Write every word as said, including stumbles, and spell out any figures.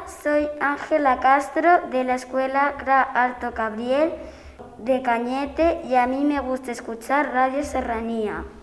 soy Ángela Castro de la Escuela C R A Alto Cabriel de Cañete y a mí me gusta escuchar Radio Serranía.